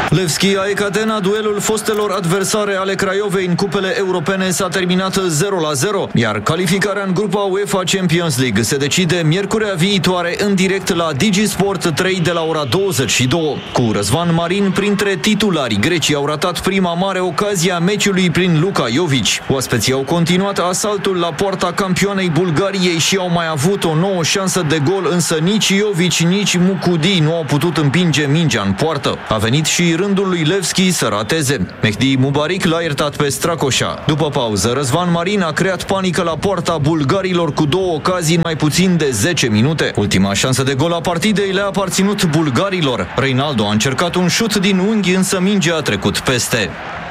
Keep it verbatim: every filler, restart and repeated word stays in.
Levski a Ecatena, duelul fostelor adversare ale Craiovei în cupele europene s-a terminat zero la zero, iar calificarea în grupa UEFA Champions League se decide miercurea viitoare în direct la DigiSport trei de la ora douăzeci și două. Cu Răzvan Marin printre titulari, grecii au ratat prima mare ocazie a meciului prin Luka Jovic. Oaspeții au continuat asaltul la poarta campioanei Bulgariei și au mai avut o nouă șansă de gol, însă nici Jovic, nici Mukudi nu au putut împinge mingea în poartă. A venit și rândul lui Levski să rateze. Mehdi Mubarik l-a iertat pe Stracoșa. După pauză, Răzvan Marin a creat panică la poarta bulgarilor cu două ocazii în mai puțin de zece minute. Ultima șansă de gol a partidei le-a aparținut bulgarilor. Reinaldo a încercat un șut din unghi, însă mingea a trecut peste.